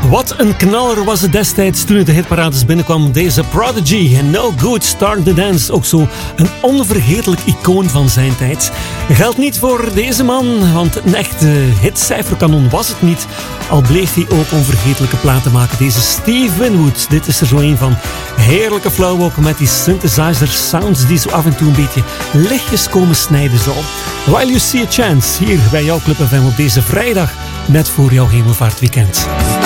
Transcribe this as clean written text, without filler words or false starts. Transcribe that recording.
Wat een knaller was het destijds toen het de hitparades binnenkwam. Deze Prodigy en No Good Start the Dance. Ook zo een onvergetelijk icoon van zijn tijd. Geldt niet voor deze man, want een echte hitcijferkanon was het niet. Al bleef hij ook onvergetelijke platen maken. Deze Steve Winwood, dit is er zo een van. Heerlijke flow ook met die synthesizer sounds die zo af en toe een beetje lichtjes komen snijden zo. While You See a Chance, hier bij jouw Club FM op deze vrijdag, net voor jouw hemelvaartweekend.